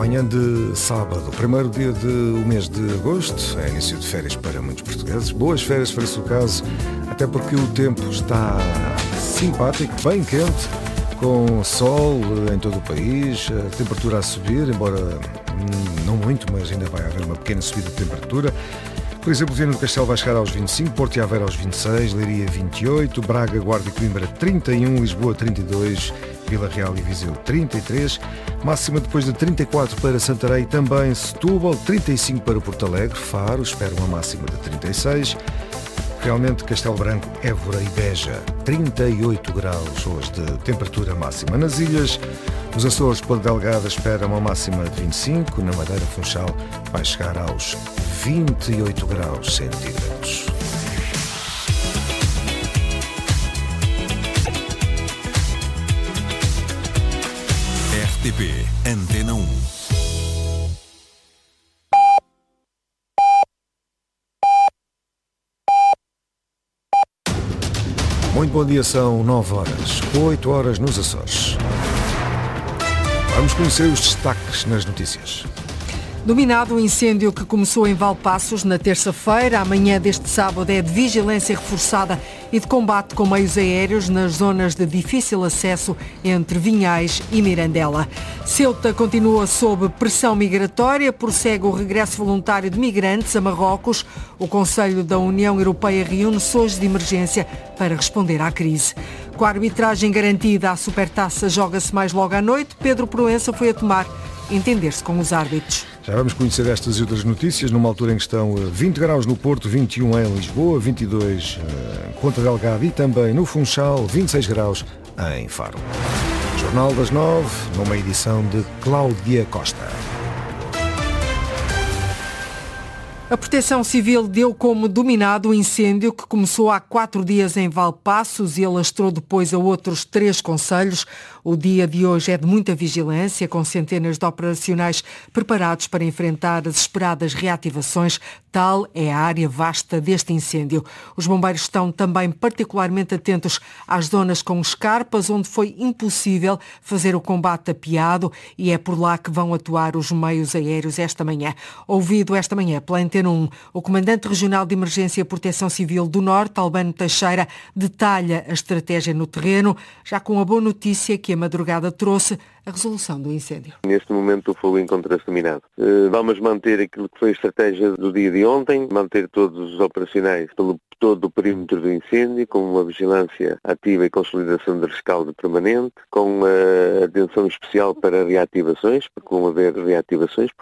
Manhã de sábado, primeiro dia do mês de agosto, é início de férias para muitos portugueses. Boas férias, para-se o caso, até porque o tempo está simpático, bem quente, com sol em todo o país, a temperatura a subir, embora não muito, mas ainda vai haver uma pequena subida de temperatura. Por exemplo, Viana do Castelo vai chegar aos 25, Porto e Aveiro aos 26, Leiria 28, Braga, Guarda e Coimbra 31, Lisboa 32, Vila Real e Viseu 33, máxima depois de 34 para Santarém, também Setúbal, 35 para Porto Alegre, Faro, espera uma máxima de 36, realmente Castelo Branco, Évora e Beja, 38 graus hoje de temperatura máxima. Nas ilhas, os Açores, Ponta Delgada espera uma máxima de 25, na Madeira, Funchal vai chegar aos 28 graus centígrados. RTP Antena 1. Muito bom dia, são 9 horas, 8 horas nos Açores. Vamos conhecer os destaques nas notícias. Dominado o incêndio que começou em Valpaços na terça-feira, amanhã deste sábado é de vigilância reforçada e de combate com meios aéreos nas zonas de difícil acesso entre Vinhais e Mirandela. Ceuta continua sob pressão migratória, prossegue o regresso voluntário de migrantes a Marrocos. O Conselho da União Europeia reúne-se hoje de emergência para responder à crise. Com a arbitragem garantida, a Supertaça joga-se mais logo à noite. Pedro Proença foi a tomar entender-se com os árbitros. Já vamos conhecer estas e outras notícias numa altura em que estão 20 graus no Porto, 21 em Lisboa, 22 em Ponta Delgada e também no Funchal, 26 graus em Faro. Jornal das 9, numa edição de Cláudia Costa. A Proteção Civil deu como dominado o incêndio que começou há 4 dias em Valpaços e alastrou depois a outros 3 concelhos. O dia de hoje é de muita vigilância, com centenas de operacionais preparados para enfrentar as esperadas reativações. Tal é a área vasta deste incêndio. Os bombeiros estão também particularmente atentos às zonas com escarpas, onde foi impossível fazer o combate apiado, e é por lá que vão atuar os meios aéreos esta manhã. Ouvido esta manhã pela Antena 1, o Comandante Regional de Emergência e Proteção Civil do Norte, Albano Teixeira, detalha a estratégia no terreno, já com a boa notícia que a madrugada trouxe: a resolução do incêndio. Neste momento o fogo encontra-se dominado. Vamos manter aquilo que foi a estratégia do dia de ontem, manter todos os operacionais pelo todo o perímetro do incêndio, com uma vigilância ativa e consolidação de rescaldo permanente, com atenção especial para reativações, porque vão haver reativações,